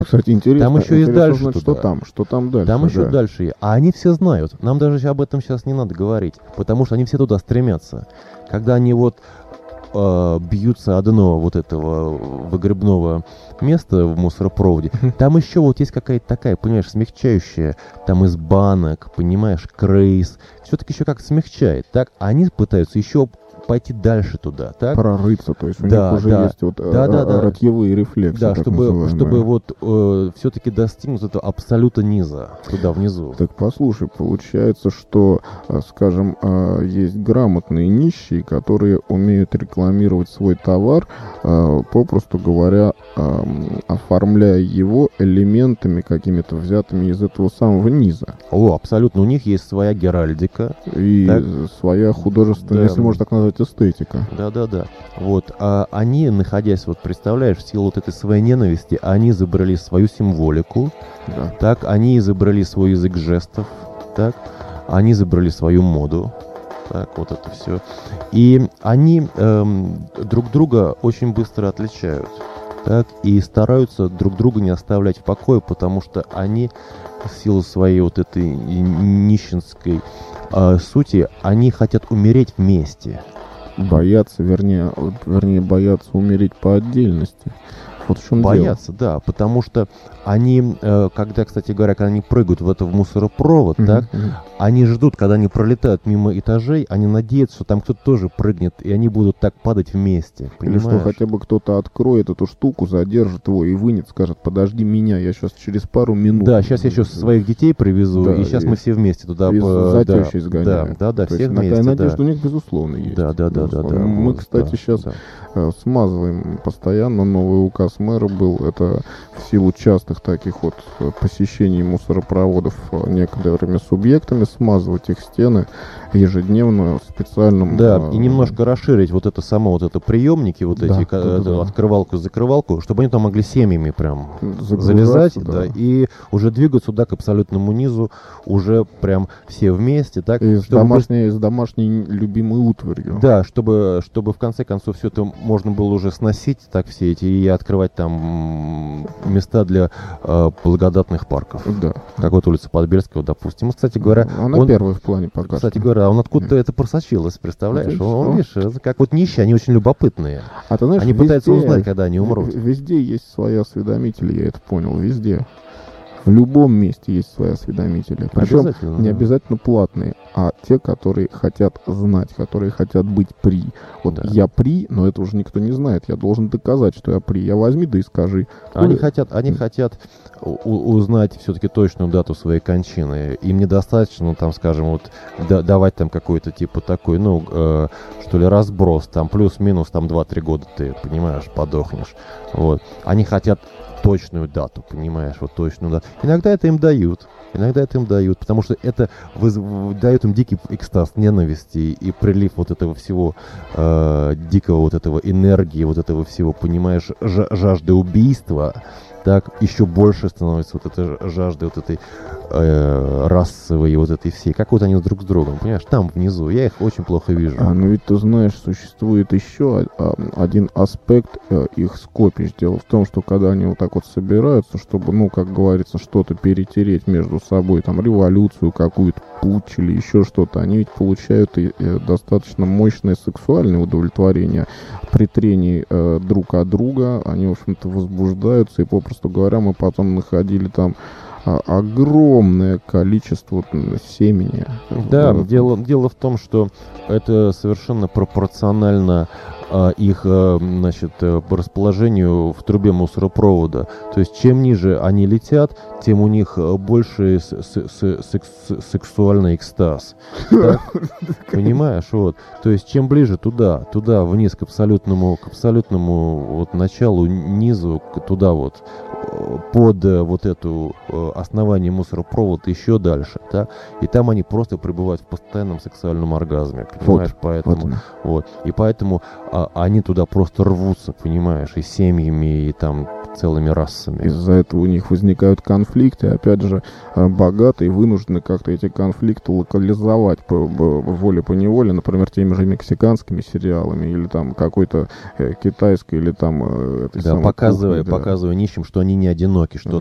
Кстати, интересно, Там еще и дальше знать, туда. что там дальше. Там еще дальше. А они все знают. Нам даже об этом сейчас не надо говорить, потому что они все туда стремятся. Когда они вот бьются о дно вот этого выгребного места в мусоропроводе, там еще вот есть какая-то такая, понимаешь, смягчающая, там из банок, понимаешь, крыс, все-таки еще как-то смягчает, так? А они пытаются еще пойти дальше туда, так? Прорыться, то есть у них уже есть вот ротьевые рефлексы. Да, чтобы вот все-таки достигнуть этого абсолюта низа, туда внизу. Так послушай, получается, что, скажем, есть грамотные нищие, которые умеют рекламировать свой товар, попросту говоря, оформляя его элементами какими-то взятыми из этого самого низа. О, абсолютно, у них есть своя геральдика. И так? Своя художественная, если можно так назвать, эстетика. Да. Вот, а они, находясь, вот представляешь, в силу вот этой своей ненависти, они изобрели свою символику, так, они изобрели свой язык жестов, так, они изобрели свою моду, так, вот это все. И они друг друга очень быстро отличают, так, и стараются друг друга не оставлять в покое, потому что они в силу своей вот этой нищенской сути, они хотят умереть вместе. Боятся, вернее, боятся умереть по отдельности. Вот в чем боятся, дело. Да, потому что они, когда, кстати говоря, когда они прыгают в мусоропровод, так, они ждут, когда они пролетают мимо этажей, они надеются, что там кто-то тоже прыгнет, и они будут так падать вместе, понимаешь? Или что хотя бы кто-то откроет эту штуку, задержит его и вынет, скажет: подожди меня, я сейчас через пару минут. Да, сейчас я еще своих детей привезу, да, и сейчас мы все вместе туда. За тещей сгоняем. Да, все вместе. Надежда у них, безусловно, есть. Да. Мы, кстати, сейчас смазываем постоянно, новый указ мэра был, это в силу частых таких вот посещений мусоропроводов некоторыми субъектами, смазывать их стены ежедневно специальным... Да, и немножко расширить вот это само, вот это приемники, вот эти, открывалку, закрывалку, чтобы они там могли семьями прям залезать, да, и уже двигаться туда к абсолютному низу, уже прям все вместе, так? И с домашней любимой утварью. Да, чтобы в конце концов все это можно было уже сносить, так все эти, и открывать там места для благодатных парков. Да. Как вот улица Подбельского, допустим. И, кстати говоря... Она первая в плане пока. Кстати говоря, он откуда-то это просочилось, представляешь? Он, видишь, как вот нищие, они очень любопытные. А ты знаешь, они пытаются узнать, когда они умрут. Везде есть свои осведомители, я это понял, везде. В любом месте есть свои осведомители. Причем не обязательно платные, а те, которые хотят знать, которые хотят быть при. Вот я при, но это уже никто не знает. Я должен доказать, что я при. Я возьми, да и скажи. Они хотят узнать все-таки точную дату своей кончины. Им недостаточно, там, скажем, вот давать там какой-то типа такой, что ли, разброс, там плюс-минус, там 2-3 года ты, понимаешь, подохнешь. Вот. Они хотят точную дату, понимаешь, вот точную дату. Иногда это им дают, потому что это дает им дикий экстаз ненависти и прилив вот этого всего дикого вот этого энергии, вот этого всего, понимаешь, жажды убийства. Так еще больше становится вот эта жажда вот этой расовой, вот этой всей. Как вот они друг с другом, понимаешь, там внизу. Я их очень плохо вижу. Но ведь ты знаешь, существует еще один аспект их скопищ. Дело в том, что когда они вот так вот собираются, чтобы, как говорится, что-то перетереть между собой, там, революцию какую-то, путч или еще что-то, они ведь получают достаточно мощное сексуальное удовлетворение при трении друг от друга. Они, в общем-то, возбуждаются, и, попросту говоря, мы потом находили там огромное количество семени. Да, дело в том, что это совершенно пропорционально их, по расположению в трубе мусоропровода. То есть, чем ниже они летят, тем у них больше сексуальный экстаз. Понимаешь, вот. То есть, чем ближе туда вниз к абсолютному вот началу, низу, туда вот, под вот эту основание мусоропровода еще дальше, да, и там они просто пребывают в постоянном сексуальном оргазме, понимаешь, поэтому и поэтому они туда просто рвутся, понимаешь, и семьями, и там целыми расами. Из-за этого у них возникают конфликты. Опять же, богатые вынуждены как-то эти конфликты локализовать волей-поневоле, например, теми же мексиканскими сериалами или там какой-то китайской или там... Показывая нищим, что они не одиноки, что